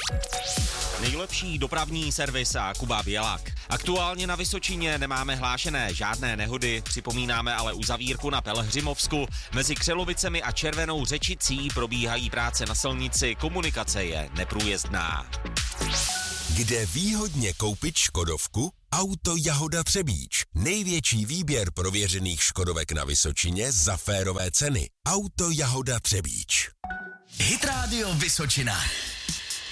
Nejlepší dopravní servis a Kuba Bělák. Aktuálně na Vysočině nemáme hlášené žádné nehody, připomínáme ale uzavírku na Pelhřimovsku. Mezi Křelovicemi a Červenou Řečicí probíhají práce na silnici, komunikace je neprůjezdná. Kde výhodně koupit škodovku? Auto Jahoda Třebíč. Největší výběr prověřených škodovek na Vysočině za férové ceny. Auto Jahoda Třebíč. Hit Radio Vysočina.